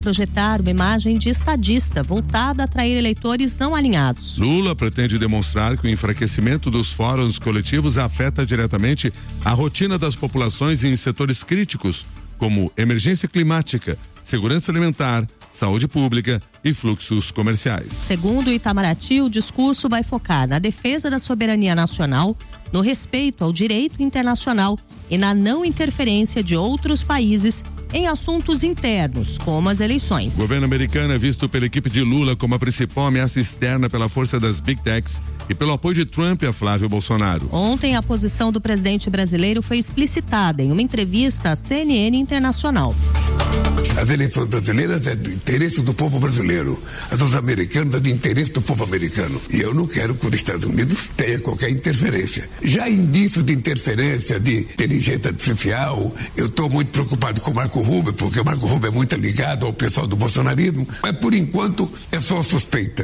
projetar uma imagem de estadista voltada a atrair eleitores não alinhados. Lula pretende demonstrar que o enfraquecimento dos fóruns coletivos afeta diretamente a rotina das populações em setores críticos, como emergência climática, segurança alimentar, saúde pública e fluxos comerciais. Segundo o Itamaraty, o discurso vai focar na defesa da soberania nacional, no respeito ao direito internacional e na não interferência de outros países em assuntos internos, como as eleições. O governo americano é visto pela equipe de Lula como a principal ameaça externa pela força das Big Techs e pelo apoio de Trump a Flávio Bolsonaro. Ontem, a posição do presidente brasileiro foi explicitada em uma entrevista à CNN Internacional. As eleições brasileiras é do interesse do povo brasileiro. As dos americanos é do interesse do povo americano. E eu não quero que os Estados Unidos tenha qualquer interferência. Já indício de interferência de inteligência artificial, eu estou muito preocupado com o Marco Rubio, porque o Marco Rubio é muito ligado ao pessoal do bolsonarismo, mas por enquanto é só suspeita.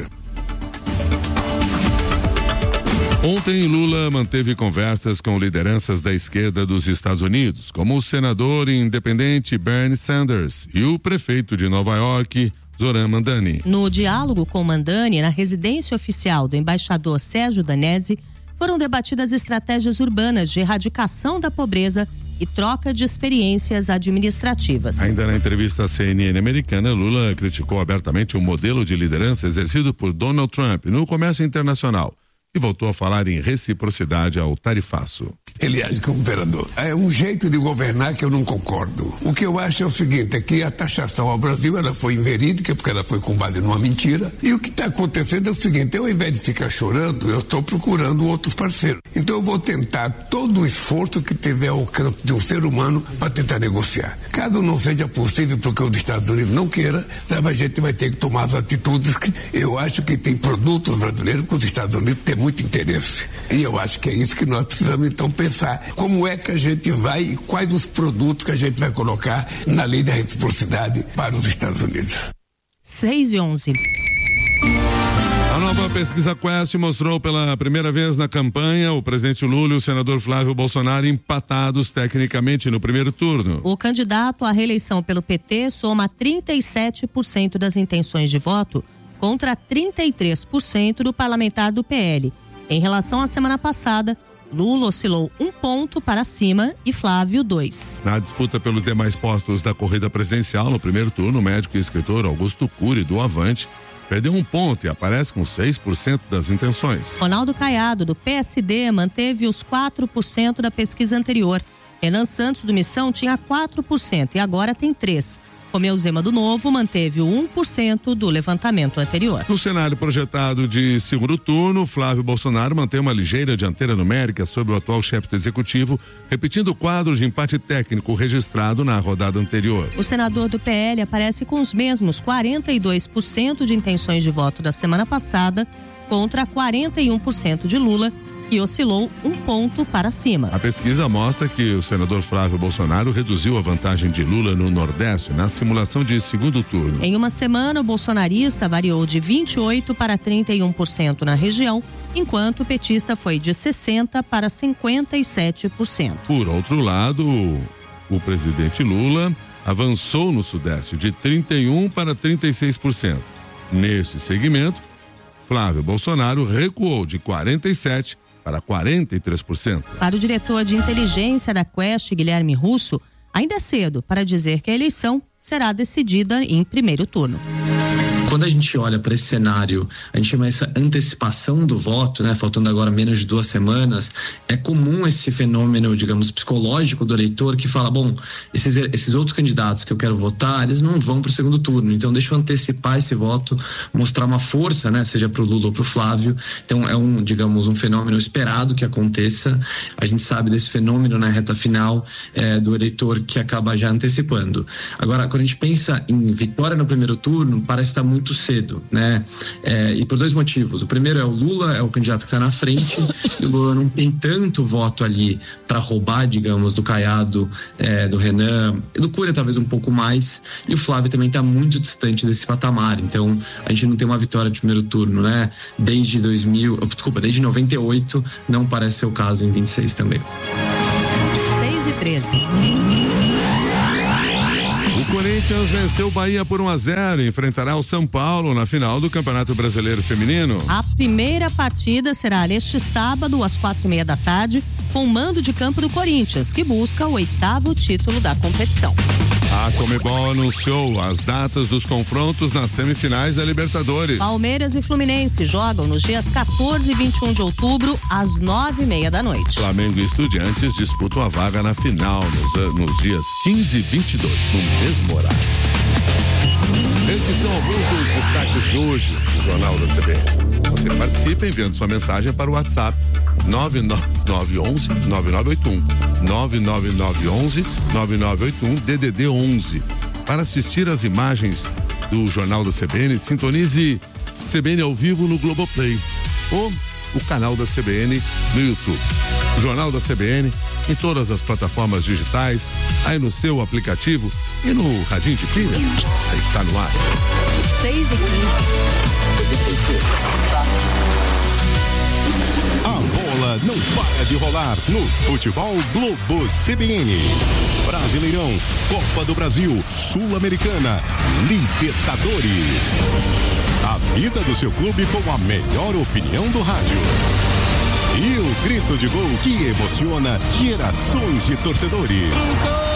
Ontem, Lula manteve conversas com lideranças da esquerda dos Estados Unidos, como o senador independente Bernie Sanders e o prefeito de Nova York, Zoran Mandani. No diálogo com Mandani, na residência oficial do embaixador Sérgio Danesi, foram debatidas estratégias urbanas de erradicação da pobreza e troca de experiências administrativas. Ainda na entrevista à CNN americana, Lula criticou abertamente o modelo de liderança exercido por Donald Trump no comércio internacional e voltou a falar em reciprocidade ao tarifaço. Ele age como governador. É um jeito de governar que eu não concordo. O que eu acho é o seguinte, é que a taxação ao Brasil, ela foi inverídica, porque ela foi com base numa mentira. E o que está acontecendo é o seguinte, eu, ao invés de ficar chorando, eu estou procurando outros parceiros. Então eu vou tentar todo o esforço que tiver ao alcance de um ser humano para tentar negociar. Caso não seja possível, porque os Estados Unidos não queira, sabe, a gente vai ter que tomar as atitudes que eu acho que tem produtos brasileiros que os Estados Unidos têm muito interesse. E eu acho que é isso que nós precisamos então pensar. Como é que a gente vai e quais os produtos que a gente vai colocar na lei da reciprocidade para os Estados Unidos. 6:11. A nova pesquisa Quest mostrou pela primeira vez na campanha o presidente Lula e o senador Flávio Bolsonaro empatados tecnicamente no primeiro turno. O candidato à reeleição pelo PT soma 37% das intenções de voto contra 33% do parlamentar do PL. Em relação à semana passada, Lula oscilou 1 ponto para cima e Flávio 2. Na disputa pelos demais postos da corrida presidencial no primeiro turno, o médico e escritor Augusto Cury, do Avante, perdeu 1 ponto e aparece com 6% das intenções. Ronaldo Caiado, do PSD, manteve os 4% da pesquisa anterior. Renan Santos, do Missão, tinha 4% e agora tem 3%. Romeu Zema, do Novo, manteve o 1% do levantamento anterior. No cenário projetado de segundo turno, Flávio Bolsonaro mantém uma ligeira dianteira numérica sobre o atual chefe do executivo, repetindo o quadro de empate técnico registrado na rodada anterior. O senador do PL aparece com os mesmos 42% de intenções de voto da semana passada contra 41% de Lula, que oscilou 1 ponto para cima. A pesquisa mostra que o senador Flávio Bolsonaro reduziu a vantagem de Lula no Nordeste na simulação de segundo turno. Em uma semana, o bolsonarista variou de 28% para 31% na região, enquanto o petista foi de 60% para 57%. Por outro lado, o presidente Lula avançou no Sudeste de 31% para 36%. Neste segmento, Flávio Bolsonaro recuou de 47% para 43%. Para o diretor de inteligência da Quest, Guilherme Russo, ainda é cedo para dizer que a eleição será decidida em primeiro turno. Quando a gente olha para esse cenário, a gente chama essa antecipação do voto, né? Faltando agora menos de 2 semanas, é comum esse fenômeno, digamos, psicológico do eleitor que fala, bom, esses outros candidatos que eu quero votar, eles não vão para o segundo turno, então deixa eu antecipar esse voto, mostrar uma força, né? Seja para o Lula ou para o Flávio. Então é um fenômeno esperado que aconteça. A gente sabe desse fenômeno na reta final do eleitor que acaba já antecipando. Agora, quando a gente pensa em vitória no primeiro turno, parece estar muito cedo, né? E por 2 motivos. O primeiro é o Lula, é o candidato que está na frente, e o Lula não tem tanto voto ali para roubar, digamos, do Caiado, do Renan, e do Cury talvez um pouco mais, e o Flávio também está muito distante desse patamar, então a gente não tem uma vitória de primeiro turno, né? Desde 98, não parece ser o caso em 26 também. 6:13. O Corinthians venceu o Bahia por 1-0 e enfrentará o São Paulo na final do Campeonato Brasileiro Feminino. A primeira partida será neste sábado, às 4:30 da tarde, com o mando de campo do Corinthians, que busca o 8º título da competição. A Conmebol anunciou as datas dos confrontos nas semifinais da Libertadores. Palmeiras e Fluminense jogam nos dias 14 e 21 de outubro, às 9:30 da noite. Flamengo e Estudiantes disputam a vaga na final nos dias 15 e 22, no mesmo horário. Estes são alguns dos destaques de hoje do Jornal da CBN. Você participa enviando sua mensagem para o WhatsApp 99911-9981. 99911-9981, DDD 11. Para assistir as imagens do Jornal da CBN, sintonize CBN ao vivo no Globoplay ou o canal da CBN no YouTube. O Jornal da CBN em todas as plataformas digitais, aí no seu aplicativo e no radinho de pilha. Aí está no ar. 6h15. A bola não para de rolar no Futebol Globo CBN. Brasileirão, Copa do Brasil, Sul-Americana, Libertadores. A vida do seu clube com a melhor opinião do rádio. E o grito de gol que emociona gerações de torcedores.